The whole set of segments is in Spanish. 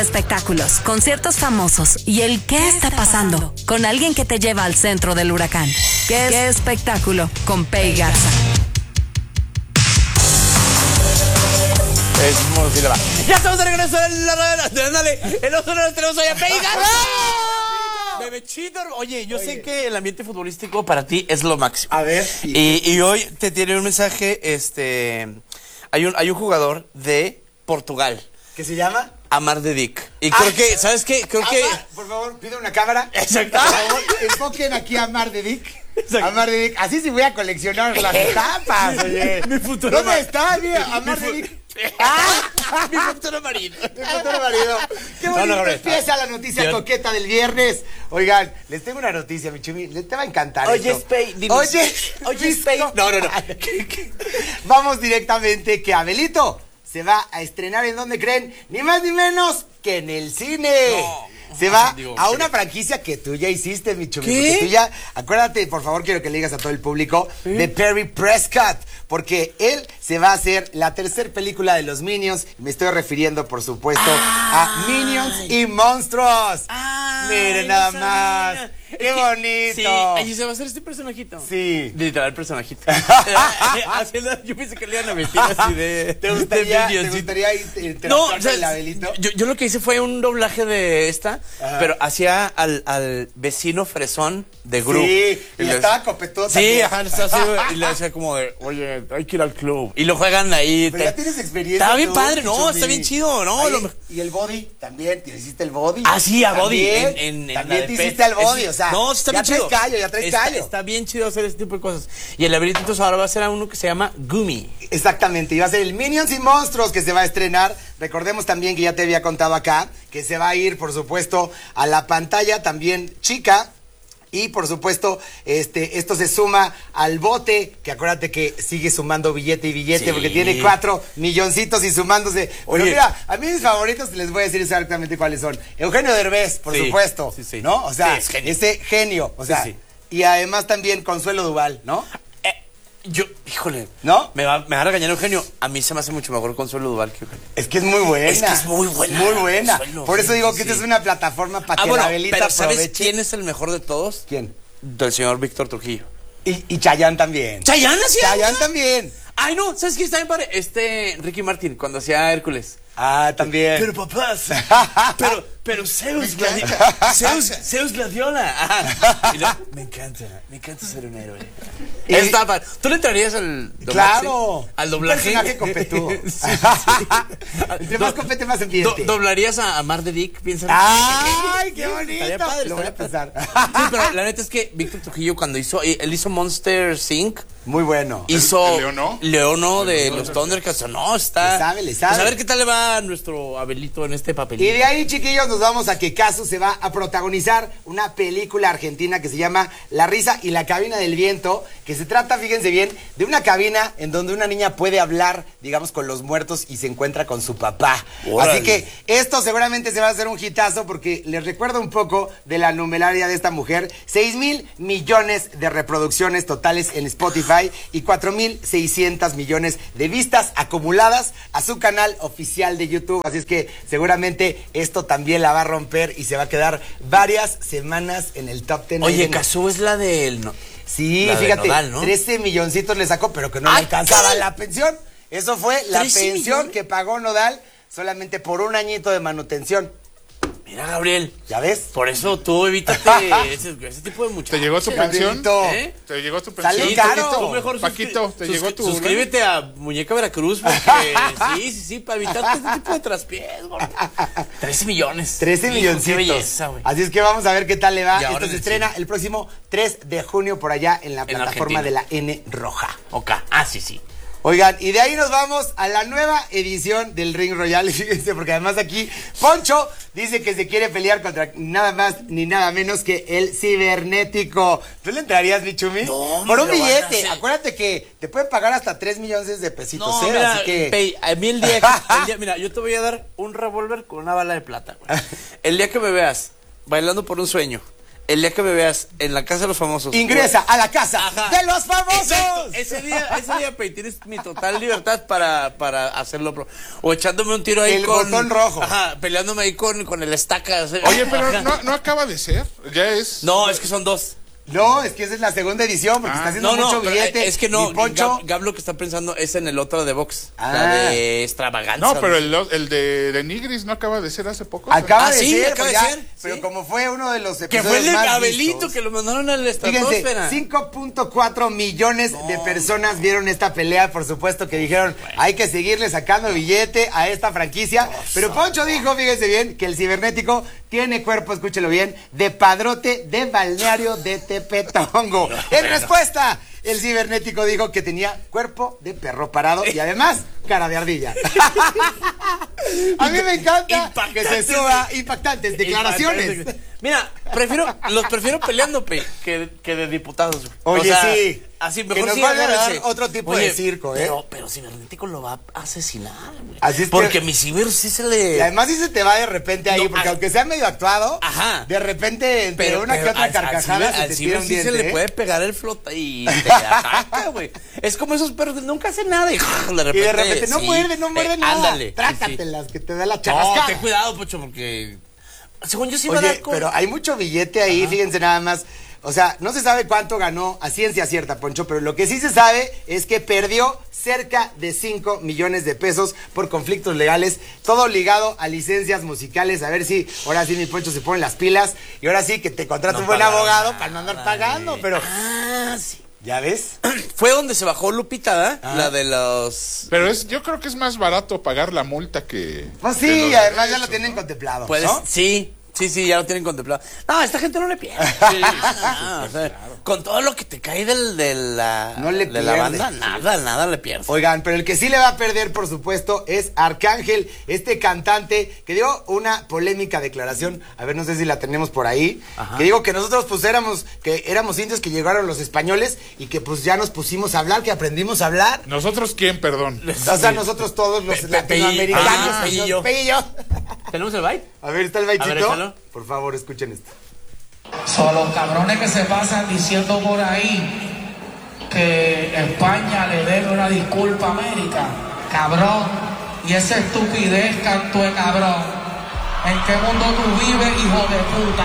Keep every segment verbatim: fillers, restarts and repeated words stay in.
Espectáculos, conciertos famosos y el qué está pasando con alguien que te lleva al centro del huracán. ¿Qué, ¿Qué espectáculo? Con Pei Garza. Es muy va. Ya estamos de regreso en la radio. Ándale, en los honores tenemos hoy a Pei Garza. Bebechito. Oye, yo Oye. sé que el ambiente futbolístico para ti es lo máximo. A ver. Y, y hoy te tiene un mensaje, este... Hay un, hay un jugador de Portugal. ¿Qué se llama? Amar de Dick. Y creo ah, que, ¿sabes qué? Creo Amar, que... Por favor, pide una cámara. Exacto. Por favor, enfoquen aquí a Amar de Dick. Exacto. Amar de Dick. Así sí voy a coleccionar las tapas, oye. Mi futuro ¿Dónde está? Mira, Amar de Dick. ¡Ah! Mi futuro marido. Mi futuro marido. Qué bonito no, no, no, empieza la noticia Dios. coqueta del viernes. Oigan, les tengo una noticia, mi chumi. Les te va a encantar. Oye, Spey. Oye, oye, Spey. No, no, no. Vamos directamente que Abelito se va a estrenar, ¿en dónde creen? Ni más ni menos que en el cine. No. Se va Digo, a una franquicia que tú ya hiciste, mi chumi. ¿Qué? Tú ya, acuérdate, por favor, quiero que le digas a todo el público, ¿sí? de Perry Prescott, porque él se va a hacer la tercera película de los Minions. Me estoy refiriendo, por supuesto, Ay. a Minions y Monstruos. Ay, Miren nada más. Sabía. ¡Qué bonito! Sí, allí se va a hacer este personajito. Sí. Literal personajito. Haciendo, yo pensé que le iban a meter así de... ¿Te gustaría, de ¿te gustaría interactuar no, o sea, con el Abelito? Yo, yo lo que hice fue un doblaje de esta, Ajá. pero hacía al, al vecino fresón de Gru. Sí, y, y le estaba copetón Sí, también. ajá, está así, y le decía como de, oye, hay que ir al club. Y lo juegan ahí. Pero te... ya tienes experiencia. Está bien padre, no, está bien chido, ¿no? Oye, lo... Y el body, también, ¿te hiciste el body? Ah, sí, a body. También, en, en, también en te hiciste el body, es, o sea, no, está ya bien chido. Ya traes callo, ya traes está, callo. Está bien chido hacer este tipo de cosas. Y el Abelito entonces ahora va a ser a uno que se llama Gumi. Exactamente, y va a ser el Minions y Monstruos que se va a estrenar. Recordemos también que ya te había contado acá, que se va a ir, por supuesto, a la pantalla también chica. Y por supuesto, este, esto se suma al bote, que acuérdate que sigue sumando billete y billete, sí. porque tiene cuatro milloncitos y sumándose. Oye. Pero mira, a mí mis favoritos les voy a decir exactamente cuáles son. Eugenio Derbez, por sí. supuesto, sí, sí. ¿no? O sea, sí, es genio. ese genio, o sea, sí, sí. y además también Consuelo Duval, ¿no? Yo, híjole, ¿no? Me va, me va a regañar Eugenio. A mí se me hace mucho mejor Consuelo Duval que Eugenio. Es que es muy buena. Es que es muy buena. Muy buena. Consuelo, Por eso sí, digo que sí. esta es una plataforma para ah, que bueno, la Abelita pero ¿sabes aproveche? quién es el mejor de todos? ¿Quién? Del señor Víctor Trujillo. Y, y Chayanne también. ¿Chayanne hacía? Chayanne también. Ay, no, ¿sabes quién está bien padre? Este, Ricky Martin, cuando hacía Hércules. Ah, también. Pero papás, pero, pero Zeus, gladi Zeus, Zeus Gladiola. Ajá. Y lo, me encanta, me encanta ser un héroe. Y está padre. ¿Tú le entrarías al doblaje? Claro. Al doblaje. Un personaje copetudo. Sí, sí. Entre más copete, más ambiente. Do ¿Doblarías a, a Mar de Dick? ¿Piensas? ¡Ay, qué bonito! Estaría padre, lo voy a padre. pensar. Sí, pero la neta es que Víctor Trujillo cuando hizo, él hizo Monster incorporated. Muy bueno. Hizo Leono, Leono de Leono, los Thundercats. No, está. Le sabe, le sabe. Pues a ver qué tal le va a nuestro Abelito en este papelito. Y de ahí, chiquillos, nos vamos a que Casu se va a protagonizar una película argentina que se llama La risa y la cabina del viento, que se trata, fíjense bien, de una cabina en donde una niña puede hablar, digamos, con los muertos y se encuentra con su papá. Órale. Así que esto seguramente se va a hacer un hitazo porque les recuerdo un poco de la numeraria de esta mujer. seis mil millones de reproducciones totales en Spotify y cuatro mil seiscientos millones de vistas acumuladas a su canal oficial de YouTube. Así es que seguramente esto también la va a romper y se va a quedar varias semanas en el top ten. Oye, Cazú es la del... No, sí, la fíjate, de Nodal, ¿no? trece milloncitos le sacó, pero que no le alcanzaba la pensión. Eso fue la pensión millones? que pagó Nodal solamente por un añito de manutención. Mira, Gabriel. ¿Ya ves? Por eso tú evítate ese, ese tipo de muchachos. ¿Te llegó tu pensión? ¿Eh? ¿Te llegó tu pensión? Sale caro. Tú mejor Paquito, ¿te llegó tu... Suscríbete a Muñeca Veracruz porque sí, sí, sí, para evitar este tipo de traspiés, gordo. trece millones. trece milloncitos. Qué belleza, güey. Así es que vamos a ver qué tal le va. Esto se estrena sí. el próximo tres de junio por allá en la en plataforma Argentina. de la N Roja. Ok, ah, sí, sí. Oigan, y de ahí nos vamos a la nueva edición del Ring Royal, fíjense, porque además aquí Poncho dice que se quiere pelear contra nada más ni nada menos que el cibernético. ¿Tú le entrarías, mi Chumi? No, por un billete. Acuérdate que te pueden pagar hasta tres millones de pesitos, no, ¿eh? Mira, así que... Pei, a mí el día, el día, mira, yo te voy a dar un revólver con una bala de plata, güey. El día que me veas bailando por un sueño el día que me veas en la casa de los famosos. Ingresa a la casa Ajá. de los famosos. Exacto. Ese día, ese día, Pei, tienes mi total libertad para, para hacerlo. pro- O echándome un tiro ahí El con. botón rojo. Ajá, peleándome ahí con, con el estaca. Oye, pero Ajá. no, no acaba de ser. Ya es. No, es que son dos. No, es que esa es la segunda edición porque Ah, está haciendo No, no, mucho pero billete. es que no. Y Poncho, Gab, Gab lo que está pensando es en el otro de box. Ah. La de extravaganza. No, pero el, el de, de Nigris no acaba de ser hace poco. acaba Ah, de sí, ser, acaba pues de ya, ser, pero sí. como fue uno de los que episodios fue el de más Gabelito vistos, que lo mandaron a la fíjense, estratosfera. cinco punto cuatro millones de personas vieron esta pelea, por supuesto que dijeron, hay que seguirle sacando billete a esta franquicia, pero Poncho dijo, fíjense bien, que el cibernético tiene cuerpo, escúchelo bien, de padrote de balneario de Tepetongo. En respuesta, el cibernético dijo que tenía cuerpo de perro parado y además cara de ardilla. A mí me encanta que se suba impactantes declaraciones. Mira, prefiero, los prefiero peleando, Pe, que, que de diputados. Oye, O sea, sí. Así Que mejor nos sí van a dar agárrense. otro tipo Oye, de circo, ¿eh? Pero, pero Cibernético lo va a asesinar, güey. Así es que- Porque mi ciber sí se le. Y además si se te va de repente ahí, No, porque a- aunque sea medio actuado, Ajá. de repente entre una que otra al- al carcajada ciber- se al te ciber tira un sí diente. se le ¿eh? puede pegar el flota y te ataca, güey. Es como esos perros que nunca hacen nada y de repente. Y de repente, no sí, muerde, no muerde eh, nada. Ándale. sí, sí. Trácatelas, que te da la No, charrascada. ten cuidado, Pocho, porque. Según yo sí va a Oye, dar con. pero hay mucho billete ahí, fíjense nada más. O sea, no se sabe cuánto ganó a ciencia cierta, Poncho, pero lo que sí se sabe es que perdió cerca de cinco millones de pesos por conflictos legales, todo ligado a licencias musicales. A ver si ahora sí mi Poncho se pone las pilas y ahora sí que te contrata No un buen pagaron abogado nada, para no andar pagando, pero Ah, sí. ¿ya ves? Fue donde se bajó Lupita, ¿verdad? Ah. La de los. Pero es, yo creo que es más barato pagar la multa que. Pues que sí, los y además ya derechos, lo tienen ¿no? contemplado, Puedes, ¿no? sí, sí, sí, ya lo tienen contemplado. No, a esta gente no le pierde. Sí, no, o sea, con todo lo que te cae del, de la, No le de la pierde. banda, nada, nada le pierde. Oigan, pero el que sí le va a perder, por supuesto, es Arcángel, este cantante que dio una polémica declaración. A ver, no sé si la tenemos por ahí. Ajá. Que digo que nosotros pues éramos, que éramos indios que llegaron los españoles y que pues ya nos pusimos a hablar, que aprendimos a hablar. ¿Nosotros quién, perdón? O sea, nosotros todos los Pe- pe- latinoamericanos. ah, señor Pe y yo. Pe y yo. ¿Tenemos el byte? A ver, ¿está el A ver, baitito? échalo. Por favor, escuchen esto. Son los cabrones que se pasan diciendo por ahí que España le debe una disculpa a América. Cabrón. Y esa estupidez, canto de cabrón. ¿En qué mundo tú vives, hijo de puta?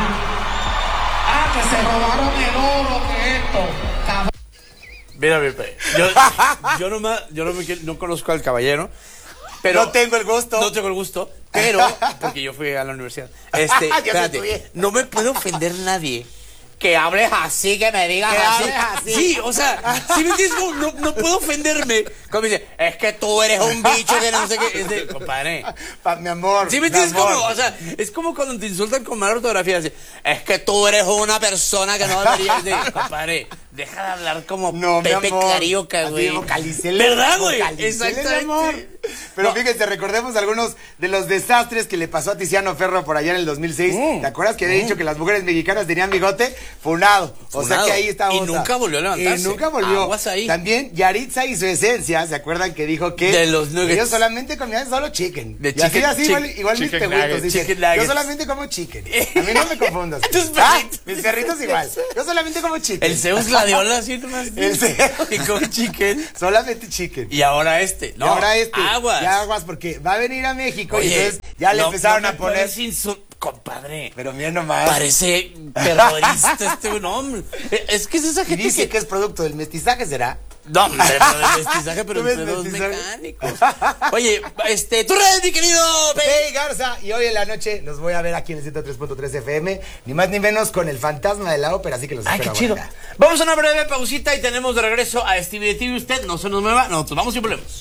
Ah, que se robaron el oro, que esto. Cabrón. Mira, mira, pe- yo, yo, no, me, yo no, me, quiero- no conozco al caballero. Pero No tengo el gusto. No tengo el gusto, pero porque yo fui a la universidad. Este, Yo sí espérate, estudié. no me puede ofender nadie. Que hables así, que me digas Que así. hables así. Sí, o sea, si me entiendes, como no, no puedo ofenderme. Como me dice, es que tú eres un bicho que no sé qué. Es de, compadre. Pa- mi amor. ¿Sí me mi entiendes? amor. Como, o sea, es como cuando te insultan con mala ortografía. Así, es que tú eres una persona que no deberías de. Compadre, deja de hablar como No, mi Pepe amor. Carioca, Así, güey. vocalicele, ¿Verdad, güey? vocalicele, mi Exactamente. amor. Pero No. fíjense, recordemos algunos de los desastres que le pasó a Tiziano Ferro por allá en el dos mil seis. Mm. ¿Te acuerdas que había dicho que las mujeres mexicanas tenían bigote? Funado. O sea Funado. que ahí está Y otra. nunca volvió a levantarse. Y nunca volvió. Aguas ahí. También Yaritza y su esencia, ¿se acuerdan que dijo que De los nuggets. ellos solamente comían solo chicken? De y así, chicken- así, igual, chicken- igual mis chicken pehuitos nuggets. dicen, Chicken yo nuggets. solamente como chicken. A mí no me confundas. Tus Ah, perritos. mis perritos igual. Yo solamente como chicken. El Zeus Gladiola, así nomás. El Zeus. Y con chicken. Solamente chicken. Y ahora este. No, y ahora este. Aguas. Ya aguas porque va a venir a México y Oye, entonces ya le no- empezaron no me a poner. puedes insul- Compadre. Pero mira nomás. Parece terrorista este nombre. Es que es esa Y gente dice que. que es producto del mestizaje, ¿será? No, hombre, pero de mestizaje, pero ¿Tú ves entre dos mestizaje? mecánicos. Oye, este, tu red, mi querido. Hey Garza, y hoy en la noche los voy a ver aquí en el ciento tres punto tres F M, ni más ni menos con el fantasma de la ópera, así que los Ay, qué espero chido. ahorita. Vamos a una breve pausita y tenemos de regreso a Stevie de T V. Usted no se nos mueva, nosotros vamos y volvemos.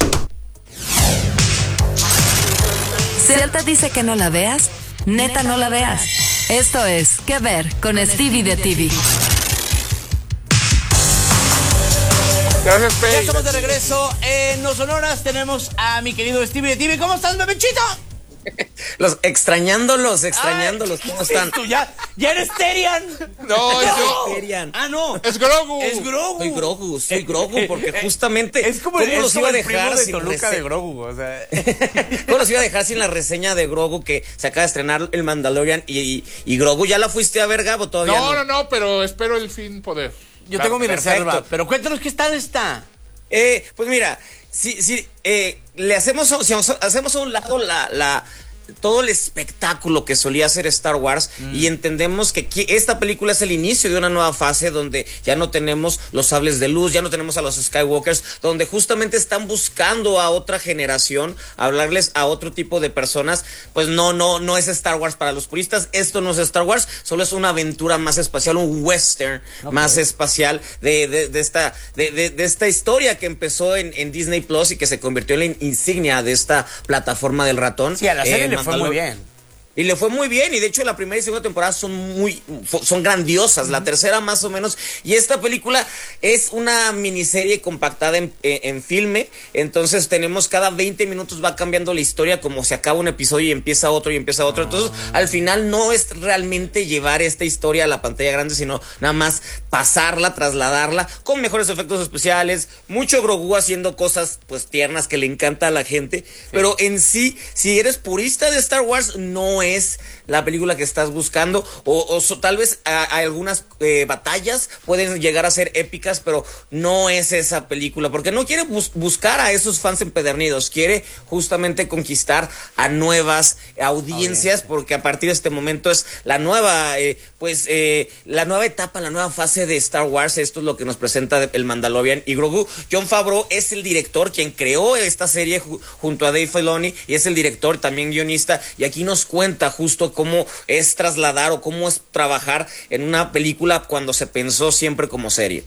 Si él te dice que no la veas, neta no la veas. Esto es ¿Qué ver? Con Stevie de T V. Gracias, Ya Pei. estamos de regreso en No Sonoras. Tenemos a mi querido Stevie de T V. ¿Cómo estás, bebechito? Los extrañándolos, extrañándolos, ¿cómo están? ¿Tú ya, ya eres Terian? No, yo. Terian. Ah, no. Es Grogu. Es Grogu. Soy Grogu, soy Grogu, porque justamente es como, ¿cómo es los como iba a el primo dejar de sin Toluca rese- de Grogu, o sea. ¿Cómo los iba a dejar sin la reseña de Grogu que se acaba de estrenar el Mandalorian y, y, y Grogu ya la fuiste a ver, Gabo? Todavía No, no. no, no, pero espero el fin poder. Yo tengo mi Perfecto. reserva, pero cuéntanos qué tal está. Eh, pues mira, si, si eh, le hacemos, si hacemos a un lado la, la todo el espectáculo que solía hacer Star Wars mm. y entendemos que esta película es el inicio de una nueva fase donde ya no tenemos los sables de luz, ya no tenemos a los Skywalkers, donde justamente están buscando a otra generación, hablarles a otro tipo de personas. Pues no, no, no es Star Wars para los puristas, esto no es Star Wars, solo es una aventura más espacial, un western okay. más espacial de, de, de esta de, de, de esta historia que empezó en, en Disney Plus y que se convirtió en la insignia de esta plataforma del ratón. Sí, a la serie eh, le fue muy bien. Y le fue muy bien, y de hecho la primera y segunda temporada son muy, son grandiosas, uh-huh. la tercera más o menos, y esta película es una miniserie compactada en, en, en filme, entonces tenemos cada veinte minutos va cambiando la historia, como se acaba un episodio y empieza otro y empieza otro, entonces uh-huh. al final no es realmente llevar esta historia a la pantalla grande, sino nada más pasarla, trasladarla, con mejores efectos especiales, mucho Grogu haciendo cosas pues tiernas que le encanta a la gente, sí. pero en sí, si eres purista de Star Wars, no es la película que estás buscando, o, o so, tal vez a, a algunas eh, batallas pueden llegar a ser épicas, pero no es esa película, porque no quiere bus- buscar a esos fans empedernidos, quiere justamente conquistar a nuevas audiencias, okay. porque a partir de este momento es la nueva, eh, pues, eh, la nueva etapa, la nueva fase de Star Wars. Esto es lo que nos presenta el Mandalorian y Grogu. Jon Favreau es el director, quien creó esta serie ju- junto a Dave Filoni, y es el director, también guionista, y aquí nos cuenta justo cómo es trasladar o cómo es trabajar en una película cuando se pensó siempre como serie.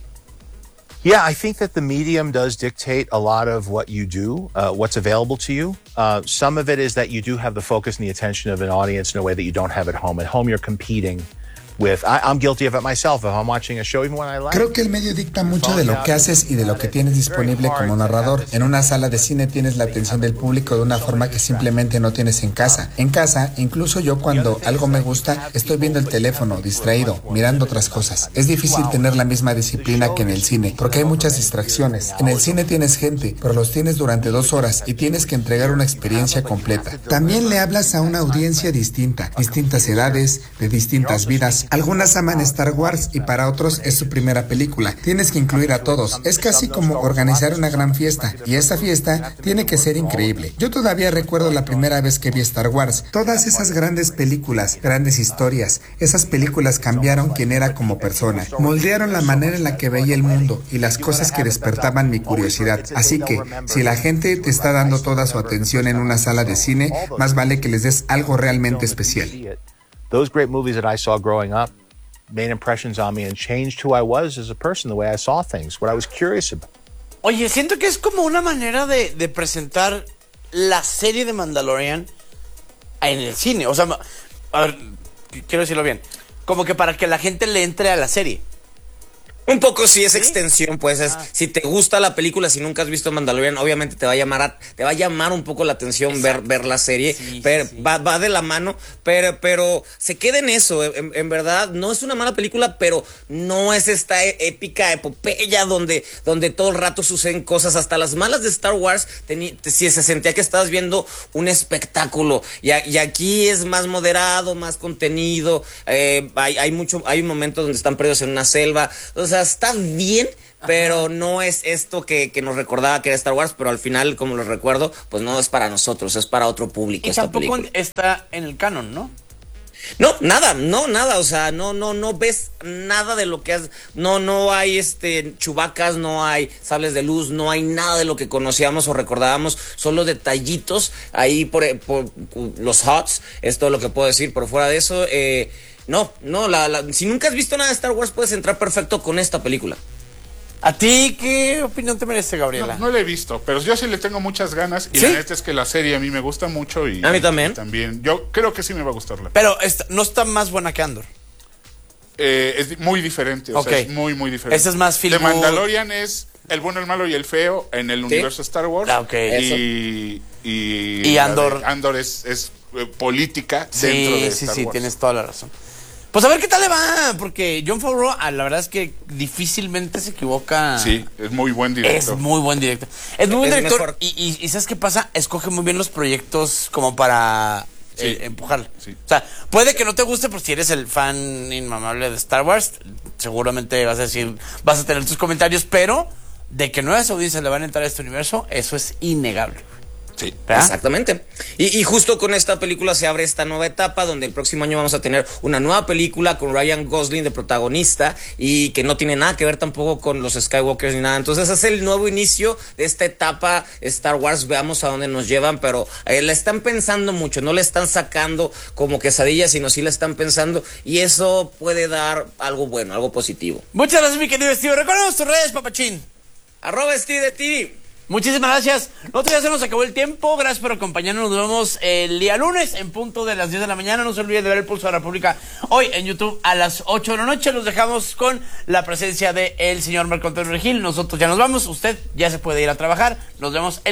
Yeah, I think that the medium does dictate a lot of what you do, uh, what's available to you. Uh, some of it is that you do have the focus and the attention of an audience in a way that you don't have at home. At home, you're competing with, I, I'm guilty of it myself if I'm watching a show, even when I like. Creo que el medio dicta mucho de lo que haces y de lo que tienes disponible como narrador. En una sala de cine tienes la atención del público de una forma que simplemente no tienes en casa. En casa, incluso yo cuando algo me gusta, estoy viendo el teléfono, distraído, mirando otras cosas. Es difícil tener la misma disciplina que en el cine, porque hay muchas distracciones. En el cine tienes gente, pero los tienes durante dos horas y tienes que entregar una experiencia completa. También le hablas a una audiencia distinta, distintas edades, de distintas vidas. Algunas aman Star Wars y para otros es su primera película. Tienes que incluir a todos. Es casi como organizar una gran fiesta, y esa fiesta tiene que ser increíble. Yo todavía recuerdo la primera vez que vi Star Wars. Todas esas grandes películas, grandes historias, esas películas cambiaron quién era como persona. Moldearon la manera en la que veía el mundo y las cosas que despertaban mi curiosidad. Así que, si la gente te está dando toda su atención en una sala de cine, más vale que les des algo realmente especial. Those great movies that I saw growing up made impressions on me and changed who I was as a person, the way I saw things, what I was curious about. Oye, siento que es como una manera de, de presentar la serie de Mandalorian en el cine. O sea, a ver, quiero decirlo bien. Como que para que la gente le entre a la serie. Un poco sí es ¿Sí? extensión, pues es, ah. si te gusta la película, si nunca has visto Mandalorian, obviamente te va a llamar a, te va a llamar un poco la atención ver, ver la serie, sí, pero sí. Va, va de la mano, pero, pero se queda en eso, en, en verdad, no es una mala película, pero no es esta épica epopeya donde, donde todo el rato suceden cosas, hasta las malas de Star Wars, teni, te, si se sentía que estabas viendo un espectáculo, y, a, y aquí es más moderado, más contenido, eh, hay, hay mucho, hay un momento donde están perdidos en una selva, o sea, está bien, pero Ajá. no es esto que, que nos recordaba que era Star Wars, pero al final, como lo recuerdo, pues no es para nosotros, es para otro público. Y esta tampoco película. Está en el canon, ¿no? No, nada, no, nada, o sea, no, no, no ves nada de lo que has, no, no hay este Chewbaccas, no hay sables de luz, no hay nada de lo que conocíamos o recordábamos, solo detallitos ahí por, por, por los hots, es todo lo que puedo decir, pero fuera de eso, eh, no, no, la, la, si nunca has visto nada de Star Wars, puedes entrar perfecto con esta película. ¿A ti qué opinión te merece, Gabriela? No, no la he visto, pero yo sí le tengo muchas ganas. Y ¿Sí? la neta es que la serie a mí me gusta mucho. Y a mí también. Y también. Yo creo que sí me va a gustar la Pero esta, no está más buena que Andor. Eh, es muy diferente, o okay. sea, es muy, muy diferente. Esa es más film. The Mandalorian es el bueno, el malo y el feo en el ¿Sí? universo Star Wars. Ah, okay. Y, y, y Andor. Andor es, es eh, política Sí, dentro de sí, Star sí, Wars. tienes toda la razón. Pues a ver qué tal le va, porque Jon Favreau, ah, la verdad es que difícilmente se equivoca. Sí, es muy buen director. Es muy buen director. Es muy buen Es director. mejor. Y, y, y ¿sabes qué pasa? Escoge muy bien los proyectos como para Sí. eh, empujarlo. Sí. O sea, puede que no te guste, pero si eres el fan inmamable de Star Wars, seguramente vas a decir, vas a tener tus comentarios, pero de que nuevas audiencias le van a entrar a este universo, eso es innegable. Sí. ¿Verdad? Exactamente. Y, y justo con esta película se abre esta nueva etapa donde el próximo año vamos a tener una nueva película con Ryan Gosling de protagonista y que no tiene nada que ver tampoco con los Skywalkers ni nada. Entonces es el nuevo inicio de esta etapa Star Wars. Veamos a dónde nos llevan, pero eh, la están pensando mucho, no le están sacando como quesadilla, sino sí la están pensando y eso puede dar algo bueno, algo positivo. Muchas gracias, mi querido Steve. Recuerda tus redes, papachín. Arroba Steve de ti. Muchísimas gracias. Nosotros ya se nos acabó el tiempo. Gracias por acompañarnos. Nos vemos el día lunes en punto de las diez de la mañana. No se olviden de ver el Pulso de la República hoy en YouTube a las ocho de la noche. Los dejamos con la presencia del señor Marco Antonio Regil. Nosotros ya nos vamos. Usted ya se puede ir a trabajar. Nos vemos el